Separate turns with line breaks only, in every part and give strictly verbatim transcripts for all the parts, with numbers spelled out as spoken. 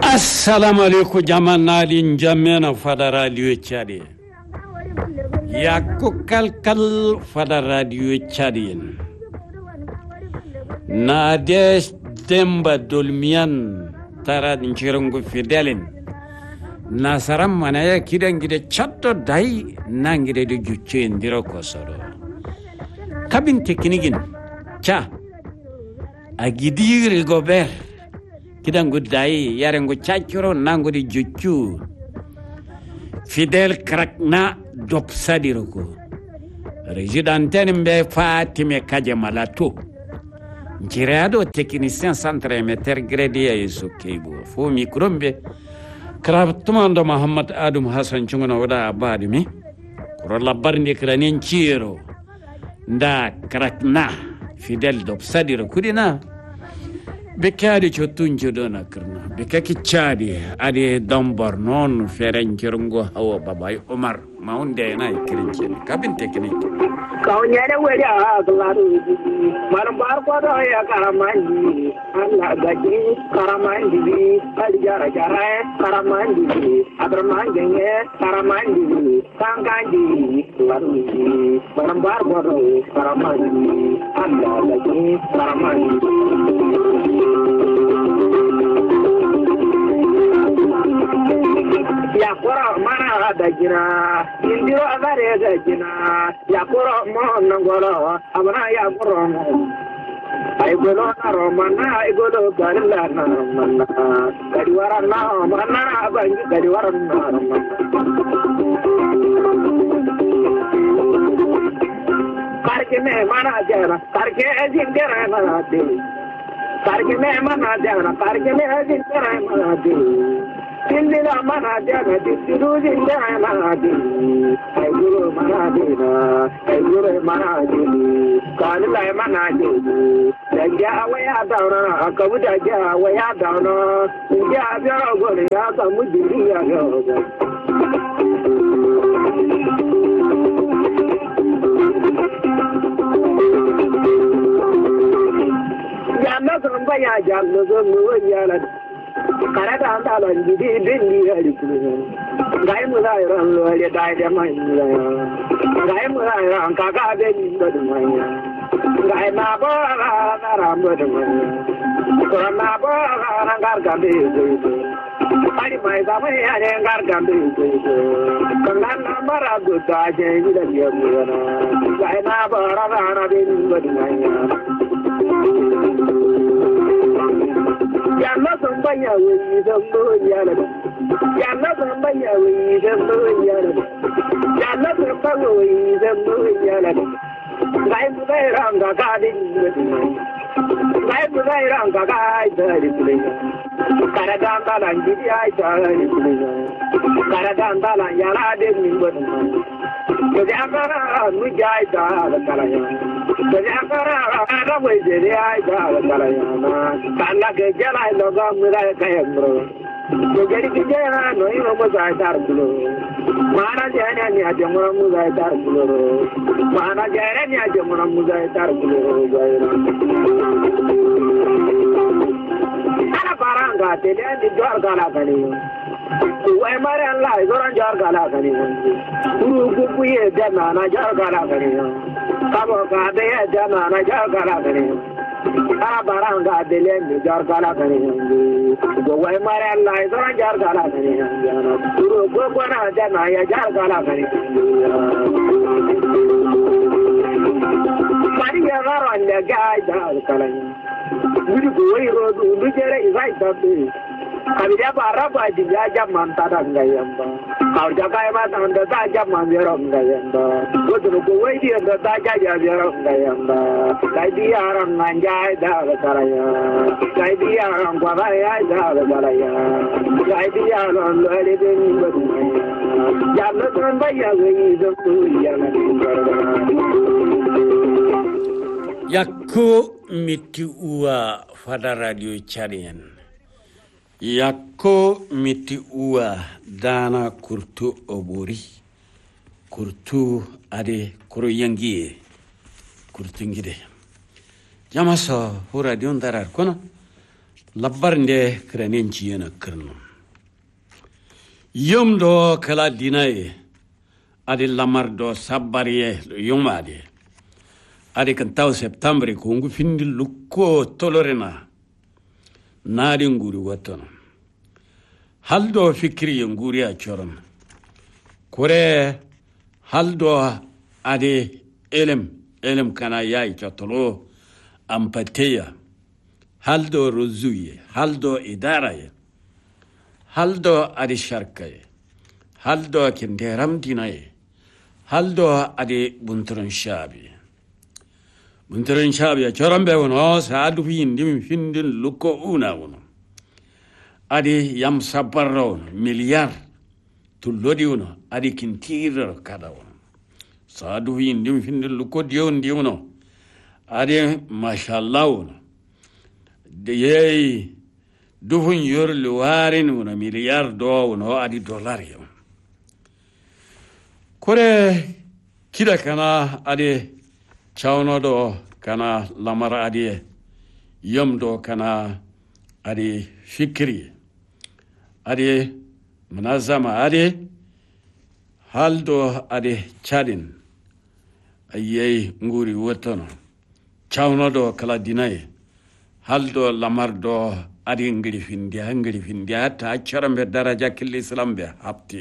Assalamu alaikum jamanalin jamena fada radio chadi. Yakku kalkal fada radio chadi. Nades demba dolmian tara nchirungu fidelin. Nasaram manaya kidan gide chatto dai nangide de juche ndiro kosoro. Kabin teknigin cha agidi rigobert kidan gudai yarengo chachuro nango di juchu Fidel krakna dopsadiroko residenten mbe Fatime Kaje Malato Nchireado technicien centre meter grade yeso kebo fo mikrombe krabtumando Muhammad Adum Hassan chungona wada abadimi kuro labarndi kranen chiro nda krakna Fidel dopsadiroko dina Bekadi chotunjo dona karna bekaki chadi ade dambar non ferenjirungo hawa babay Omar maunde na kirinchen kabin teknik
kaunyane weli aglaru malam bar ko do ya karamandi Allah gaji karamandi aljara jara karamandi abramange karamandi sangandi laru malam bar ko do karamandi Allah gaji karamandi Yakura mana ada jina, indiro agare ada jina. Yakura mo nangolo, abana yakura mo. Aigolo na romana, aigolo garila na romana. Gadiwara na romana, abangi gadiwara na romana. Karke me mana jana, karke jingera na de. Karke me mana jana, karke me jingera na de. Indira mana jana diru jingera na de. Aigolo mana jana, aigolo mana jana. Kalila mana jana. Jaya waya dauna, kabuda jaya waya dauna. Jaya jara gole ya kamujiri ya yoga. Jangan sampai ya jangan semua jalan. Karena anda lagi di dunia itu, gaya mulai orang luar dia dia main, gaya mulai orang kakak dia bermain, gaya nabo orang orang bermain, orang nabo orang gargan itu, hari main sama yang yang gargan itu, kenal nama ragu saja ini dia bukan, gaya nabo orang orang dia bermain. Jangan sampai ya wih sampai ya lagi. Jangan sampai ya wih sampai ya lagi. Jangan sampai wih sampai ya lagi. Gaya mulai orang kakak di sini. Gaya mulai orang kakak di sini. Karena gantalan jadi aja di sini. Karena gantalan yang ada di sini. Jadi akara mujai dah kalanya. Jadi akara ada mujai aja kalanya. Karena kejalan logam mulai kaya bro. Jadi kejalan no ini mujai tar dulu. Mana jaya ni aja orang mujai tar dulu. Mana jaya ni aja orang mujai tar dulu. Ada barang gak telian dijual kalah kali. Wah mari Allah, orang jual kalah kali. Guru guru ye jana na jual kalah kali. Kamu kade ye jana na jual kalah kali. Ada barang gak telian dijual kalah kali. Wah mari Allah, orang jual kalah kali. Guru guru na jana ya jual kalah kali. Mari ya orang jaga jual kalah. Guru guru rodu guru jere izai tapi. Kabila bara baji jaja mantada ngayamba. Kau jaga ema tanda jaja manjero ngayamba. Guru guru dia tanda jaja jero ngayamba. Kai dia orang nanjai dah karaya. Kai dia orang kuaraya dah karaya. Kai dia orang luar ini berumaya. Jangan sampai ya ini semua jangan.
Yakku miti uwa fada radio chadian. Yakko miti uwa dana kurtu obori kurtu ade kuro yangiye kurtu ngide jamaso hura di ondarar kono labbarnde kranin ciyana kirno yomdo kala dinaye adi lamardo sabbariye yomade adi kan taw septembre ko ngu findi lukko tolorena naadi nguri watono haldo fikri nguri a choron kore haldo adi elem elem kana yayi chotolo ampateya haldo rozuye haldo idaraye haldo adi sharkaye haldo kinderam dinaye haldo adi bunturun shabi bunturun shabi ya chorambe wono saadu findim findin luko una wono adi yam sabarro miliar tullodi wono adi kintiro kada wono saadu findim findin luko dion diono adi mashallah wono de yeyi dufun yor luwarin wono miliar do wono adi dollar yo kore kida kana adi chawno do kana lamara adi yom do kana adi fikri adi munazama adi haldo adi chadin ayey nguri wotono chawno do kala dinaye haldo lamardo adi ngiri findia ngiri findia ta charambe daraja killi islambe hapti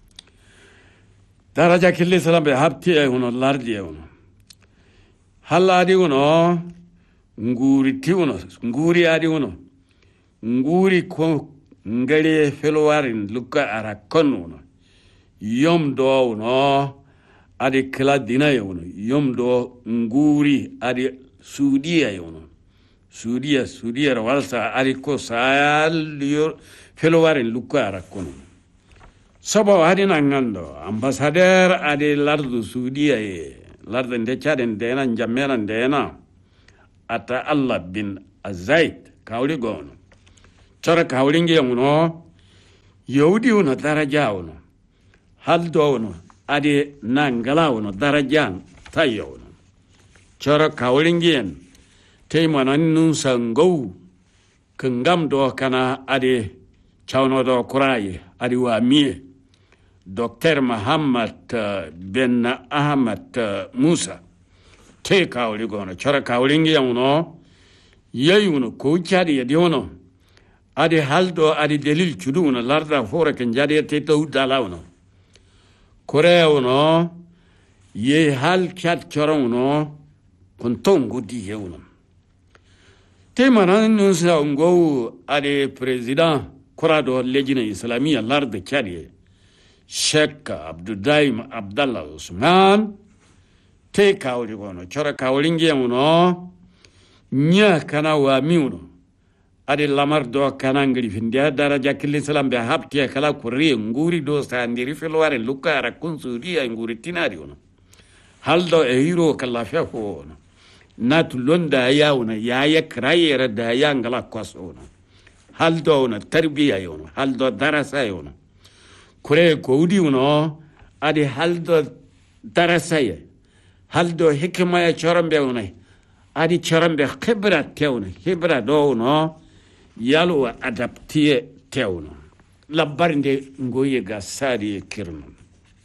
daraja killi islambe hapti uno lardi uno halla adi uno nguri ti uno nguri adi uno nguri ko ngari felowarin luka ara konuno yom do uno adi kala dinaye uno yom do nguri adi suudiya uno Sudia, Sudia, walsa ariko sayal yor felowarin lukara kono. Sabo adi nangando ambassadeur adi lardu Sudia e lardu ndechaden dena njamena dena ata Allah bin Azaid kawli gono. Chora kawli ngi uno yodi uno daraja uno haldo uno adi nangala uno darajan tayo uno. Chora kawli ngi Teimanan nun sango kengam do kana ade chawno do kurai adi wa mie Doctor Muhammad Ben Ahmad Musa te kawli gono chara kawli ngi uno yeyuno ko chadi yedi uno adi haldo adi delil chudu uno larda fora kan jadi te to dala uno kore uno ye hal chat chara uno kontongo di ye uno Temanan nusa ungo ade president kurado lejina islamia larde chadi Sheikh Abdudaim Abdallah Usman te kawli gono chora kawlingi uno nya kana wa miuno ade lamar do kana ngri findia daraja kil islam be habti kala kurri nguri do sandiri felware lukara kunsuria nguri tinari uno haldo e hiro kala fefo uno natu londa yauna yaya krayera da yangala kwasona haldo una tarbiya yona haldo darasa yona kure goudi uno adi haldo darasa ye haldo hikma ya chorambe una adi chorambe khibra tewna khibra do uno yalu adaptiye tewna labbarinde ngoye ga sari kirno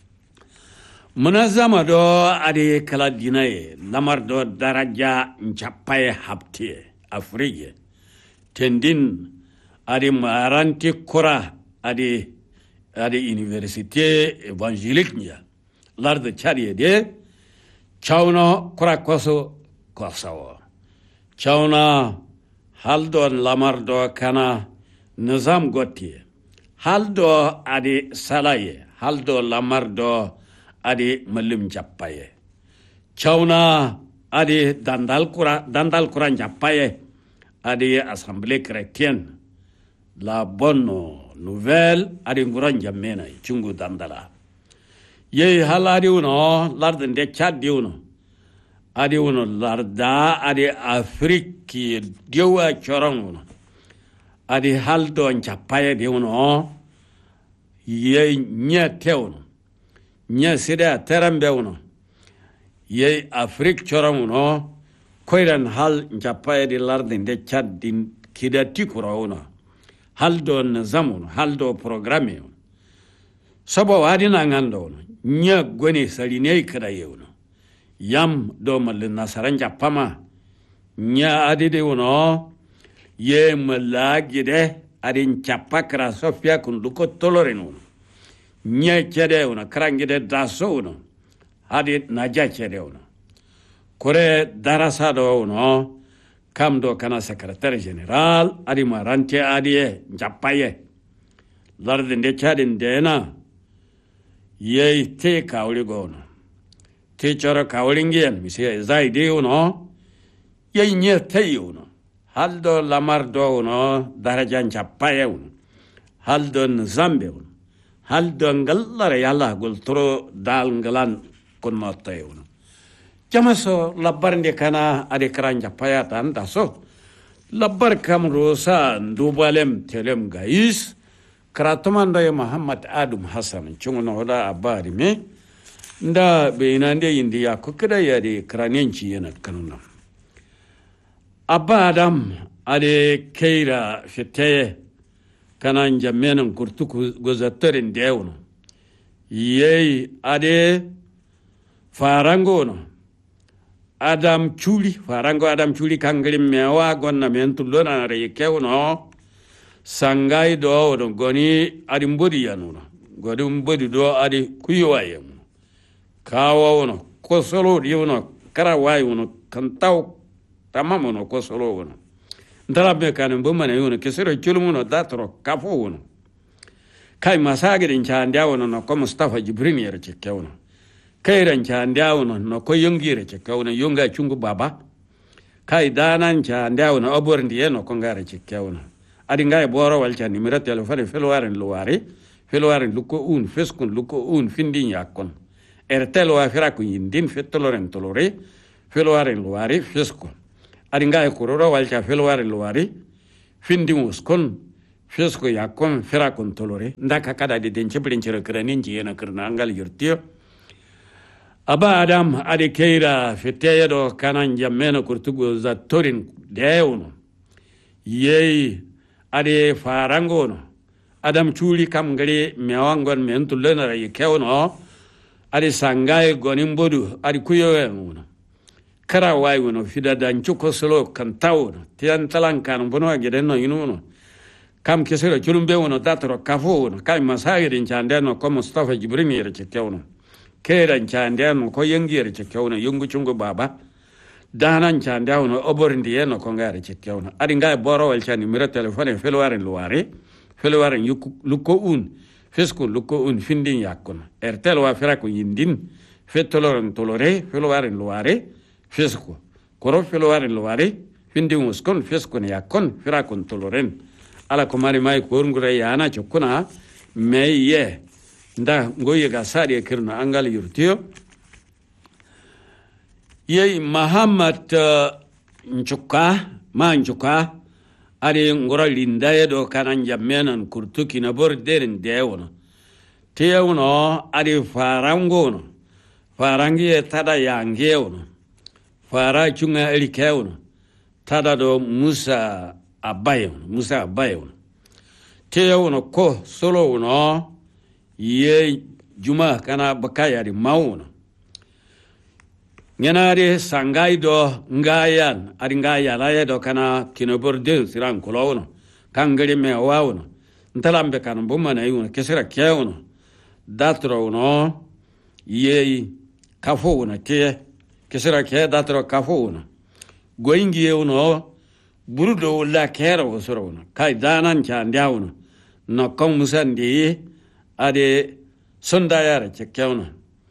Munazama do adi kala dinaye lamar do daraja nchapaye haptiye Afrique tendin adi maranti kura adi adi université évangélique nya larde chariye de chawno kura koso kosawo chawna haldo lamar do kana nizam gotiye haldo adi salaye haldo lamar do adi malim jappaye chawna adi dandal kura dandal kura jappaye adi assemblée chrétienne la bonne nouvelle adi nguran jamena chungu dandala ye haladi uno larde de chadi uno adi uno larda adi afriki dewa choron uno adi haldo jappaye de uno ye nyete uno nya sida terambe uno ye afrik choram uno koiran hal japaye di lardin de chad din kida tikura una haldo nizam haldo programme sabo wadi na ngando nya goni saline kada yewno yam do mal nasaranja pama nya adide wono ye malagide adin chapakra sofia kun luko toloreno nya chede wono krangide daso wono adi naja chede wono kore darasa do wono kam do kana secrétaire général adi marante adi japaye larde de chadin dena ye te kawli gono te chora kawlingen mi se zai de uno ye nye te uno haldo lamar do uno darajan chapaye uno haldo zambe uno haldo ngallare yalla gol tro dal ngalan kon notte uno jamaso labarnde kana ade kranja payatan daso labar kam rosa ndubalem telem gais kratomanda ya Muhammad Adam Hassan chungono hoda abari me nda beinande yindi ya kokeda ya de kranenci yana kanuna abadam ade keira fete kanan jamenan kurtuku gozatorin dewno yei ade farangono adam chuli farango adam chuli kangalim mewa gonna mentulona re kewno sangai do do goni adi mbodi yanuno godi mbodi do adi kuyowaye kawo wono kosolo diwono karawaye wono kantaw tamamu no kosolo wono ndarabe kanen bomane yono kesero chulumuno datro kafo wono kai masage din chanda wono no ko Mustafa Jibrin yere chekewno kai ran chanda wono no ko yongire chekewno yonga chungu baba kai danan chanda wono obor ndiye no ko ngare chekewno adi ngay boro walcha numéro téléphone felwaren luwari felwaren luko un feskun luko un findin yakon ertel wa fera ku yindin fetoloren tolore felwaren luwari feskun adi ngay kuroro walcha felwaren luwari findin uskon fesko yakon fera kun tolore ndaka kada de denche blinchero kranin jiyena krna angal yurtio aba adam adi keira feteyedo kanan jammena kurtugo za torin dewno yei ade farangono adam chuli kam gari mewangon mentulena ray kewno ade sangai gonin bodu ade kuyowenuno kara wayuno fida dan chuko solo kan tawno tian talan kan bono agedeno inuno kam kesero chulumbe wono datro kafuno kai masagin chandeno ko Mustafa Jibrin yere kewno keran chandeno ko yengire kewno yungu chungu baba danan chandawno oborndi yeno ko ngare kewno adi ngay boro wal chani numéro téléphone felwaren luware felwaren lukko un fesko lukko un findin yakon ertel wa fera ko yindin fetoloren tolore felwaren luware fesko koro felwaren luware findin uskon fesko ne yakon fera kon toloren ala ko mari mai ko ngure yana chokuna meye nda ngoye ga sari kirno angal yurtiyo yei Muhammad uh, nchuka ma nchuka ari ngora linda yedo kanan jammenan kurtuki na borderen dewono tewono ari farangono farangi tada yangewono fara chunga elikewono tada do Musa abayono Musa abayono tewono ko solo wono ye juma kana bakaya di mauno ngenare sangai do ngayan ari ngaya la do kana kinoborde siran kolono kangere me wawno ntalambe kan bomana yuno kesera kewno datro no yei kafo na ke kesera ke datro kafo no goingi yuno burudo la kero sorono kai danan chandawno no kom musandi ade sondayar kewno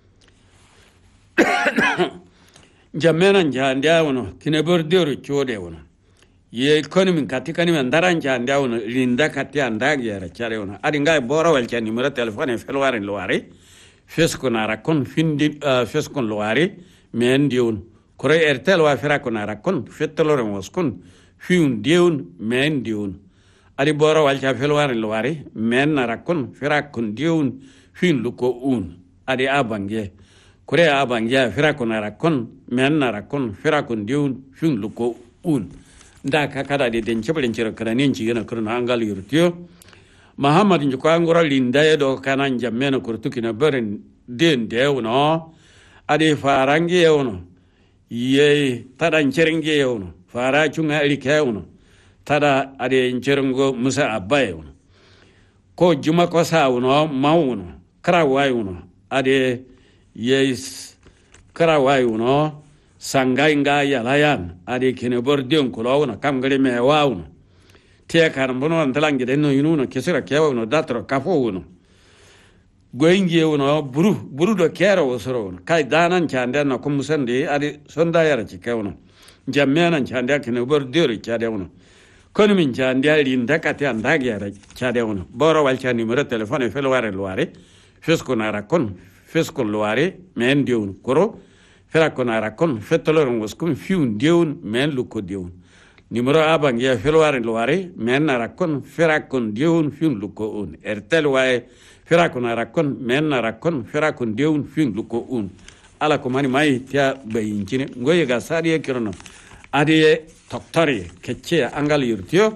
jammenan janda wono kinebor deru chode wono ye economy katika ni mandaran janda wono linda kati andagi yara chare wono adi ngai boro wal chani numero telephone felwaren loare fesko na rakon findi uh, fesko loare men diun kore ertel wa fera ko na rakon fetolore moskon fiun diun men diun adi boro wal cha felwaren loare men na rakon fera kon diun fin luko un adi abange kore abangya fira konara kon men nara kon fira kon diun fin luko un da ka kada de den cheblen chira kranin chi gana kurna angal yurtiyo Muhammad njuko angora linda do kanan jammena kurtukina beren den dewno ade farangi yewno ye tada ncherenge yewno fara chunga likewno tada ade ncherengo musa abayewno ko juma ko sawno mawno krawayuno ade yes krawayuno sangai nga yalayan ade kene bordon kulawno kam gare me wawno te kan bono antalange de no yuno kesira kewno datro kafowno goyinge wono buru buru do kero wosoro kai danan chande na kum sande ade sonda yara cikewno jammena chande kene bordori chade wono kono min chande ali ndakati andage yara chade wono boro walcha numero telephone fel ware loare fesko na rakon fesko loare men diun koro fera kona rakon fetolor ngoskum fiun diun men luko diun numero abangia fel ware loare men na rakon fera kon diun fiun luko un ertel wae fera kona rakon men na rakon fera kon diun fiun luko un ala ko mani mai tia bayincine ngoye ga sadi kirono adi doktori kecce angal yurtiyo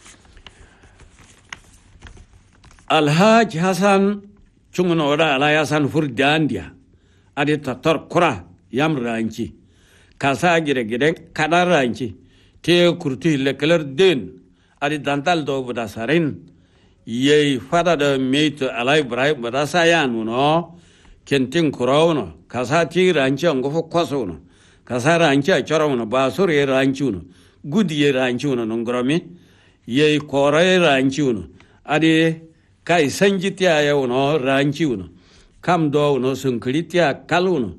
alhaj hasan chungono ora ala hasan furdandia adi doktor kura yam ranchi kasa gire gire kada ranchi te kurti lekeler den adi dantal do boda sarin ye fada da mate ala ibrahim boda sayan no kentin kurawno kasa ti ranchi ngofo kwasono kasa ranchi a chorawno basur ye ranchi no gudi ye ranchi no ngromi ye kore ranchi no adi kai sanjiti ayo no ranchi no kam do no sunkritia kaluno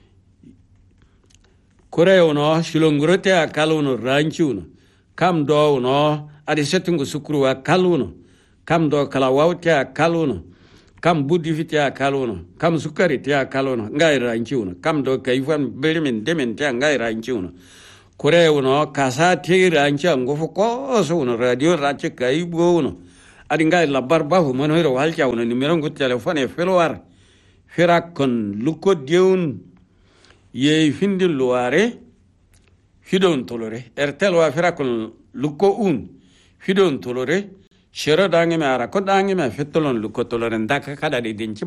kore no shilongrotia kaluno ranchi no kam do no adi setungu sukruwa kaluno kam do kalawautia kaluno kam budifitia kaluno kam sukaritia kaluno ngai ranchi no kam do kaifan belimin demen tia ngai ranchi no kore no kasa ti ranchi ngofo ko so no radio rache kaibo no adi ngai labar bahu mono ro halcha no numero ngut telephone felwar firakon luko diun ye findi luare fidon tolore ertel wa firakon luko un fidon tolore shero dangi me ara ko dangi me fetolon luko tolore ndaka kada de dinchi